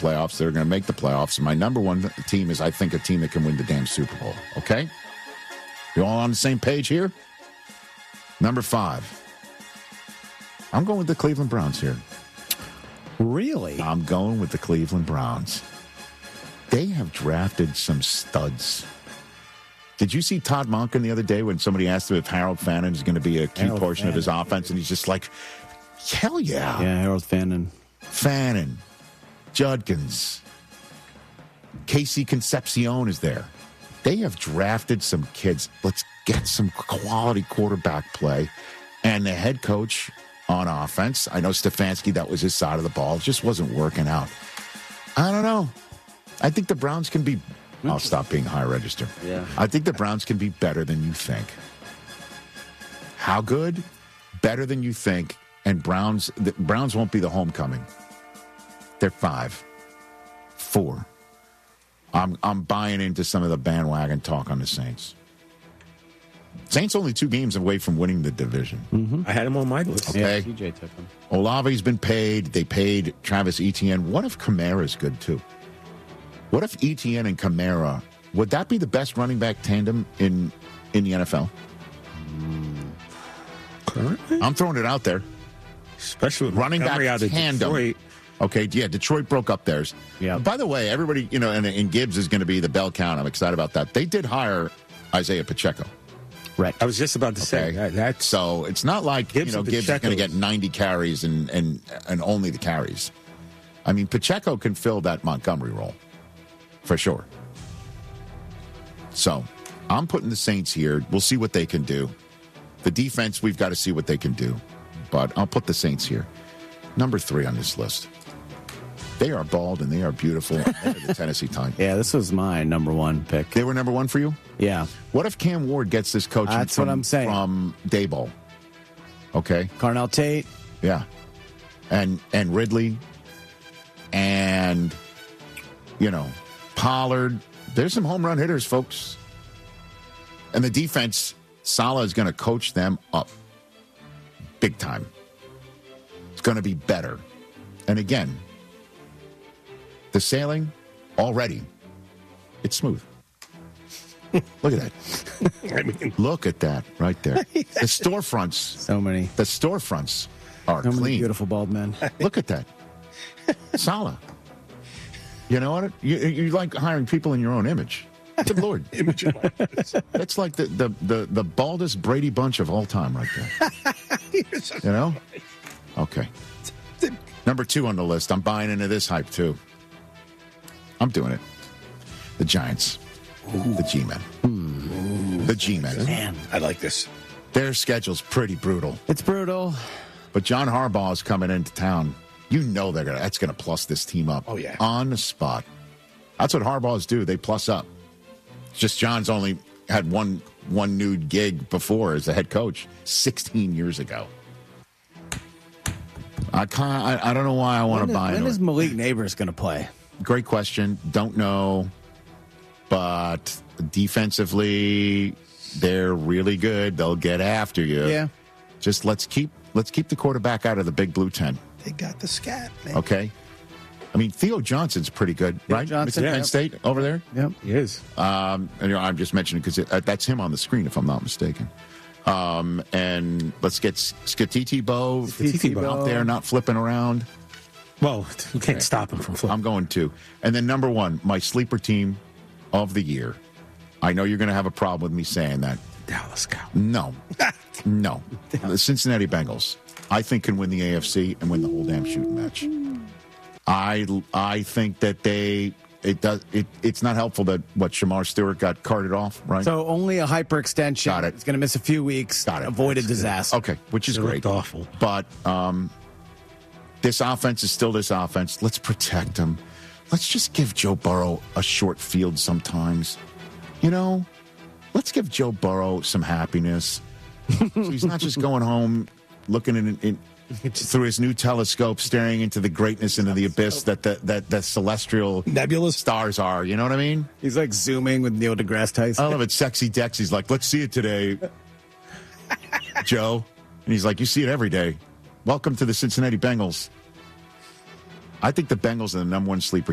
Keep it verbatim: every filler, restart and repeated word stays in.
playoffs. They're going to make the playoffs. And my number one team is, I think, a team that can win the damn Super Bowl. Okay? You all on the same page here? Number five. I'm going with the Cleveland Browns here. Really? I'm going with the Cleveland Browns. They have drafted some studs. Did you see Todd Monken the other day when somebody asked him if Harold Fannin is going to be a key Harold portion Fannin. of his offense? And he's just like, hell yeah. Yeah, Harold Fannin. Fannin, Judkins, Casey Concepcion is there. They have drafted some kids. Let's get some quality quarterback play. And the head coach on offense, I know Stefanski, that was his side of the ball. It just wasn't working out. I don't know. I think the Browns can be... I'll stop being high register. Yeah. I think the Browns can be better than you think. How good? Better than you think. And Browns, the Browns won't be the homecoming. They're five. Four. I'm I'm buying into some of the bandwagon talk on the Saints. Saints only two games away from winning the division. Mm-hmm. I had him on my list. Okay. Yeah, C J took him. Olave's been paid. They paid Travis Etienne. What if Kamara's good too? What if Etienne and Kamara, would that be the best running back tandem in in the N F L? Currently? I'm throwing it out there. Especially with Running back Montgomery out of tandem. Detroit. Okay, yeah, Detroit broke up theirs. Yeah. By the way, everybody, you know, and, and Gibbs is going to be the bell count. I'm excited about that. They did hire Isaiah Pacheco. Right. I was just about to say Okay, that, that's so it's not like Gibbs you know and Gibbs is going to Pacheco's- get ninety carries and and and only the carries. I mean, Pacheco can fill that Montgomery role for sure. So I'm putting the Saints here. We'll see what they can do. The defense, we've got to see what they can do. But I'll put the Saints here. Number three on this list. They are bald and they are beautiful. They're the Tennessee Titans. Yeah, this was my number one pick. They were number one for you? Yeah. What if Cam Ward gets this coaching That's from, what I'm saying. from Daboll? Okay. Carnell Tate. Yeah. And and Ridley and, you know, Pollard. There's some home run hitters, folks. And the defense, Saleh is going to coach them up big time. It's going to be better. And again, the sailing already, it's smooth. Look at that. I mean, Look at that right there. The storefronts, So many. the storefronts are So many clean. beautiful bald men. Look at that. Saleh. You know what? You, you like hiring people in your own image. Good Lord. image of likeness. That's like the, the, the, the baldest Brady Bunch of all time right there. You know? Okay. Number two on the list. I'm buying into this hype, too. I'm doing it. The Giants. Ooh. The G-Men. The G-Men. Man, I like this. Their schedule's pretty brutal. it's brutal. But John Harbaugh is coming into town. You know they're gonna, that's going to plus this team up. Oh, yeah. On the spot. That's what Harbaughs do. They plus up. It's just John's only had one one new gig before as a head coach sixteen years ago. I can't, I, I don't know why I want to When, buy when into is it. Malik Neighbors going to play? Great question. Don't know. But defensively, they're really good. They'll get after you. Yeah. Just let's keep let's keep the quarterback out of the big blue tent. They got the scat, man. Okay. I mean, Theo Johnson's pretty good, right? Johnson, Penn yeah. State over there. Yep. He is. Um, and you know, I'm just mentioning because that's him on the screen, if I'm not mistaken. Um, and let's get Skatiti Bo Skatiti Bo. out there, not flipping around. Well, you can't stop him from flipping. I'm going to. And then number one, my sleeper team of the year. I know you're going to have a problem with me saying that. Dallas Cowboys. No, no. The Cincinnati Bengals, I think, can win the A F C and win the whole damn shooting match. I I think that they it does it. It's not helpful that what Shamar Stewart got carted off, right? So only a hyperextension. Got it. It's going to miss a few weeks. Got it. Avoid a disaster. Okay, which is It great. looked awful. But um, this offense is still this offense. Let's protect him. Let's just give Joe Burrow a short field sometimes. You know, let's give Joe Burrow some happiness. So he's not just going home looking in, in through his new telescope, staring into the greatness, into the abyss that the, that the celestial Nebulous. stars are. You know what I mean? He's like zooming with Neil deGrasse Tyson. I love it. Sexy Dex. He's like, let's see it today, Joe. And he's like, you see it every day. Welcome to the Cincinnati Bengals. I think the Bengals are the number one sleeper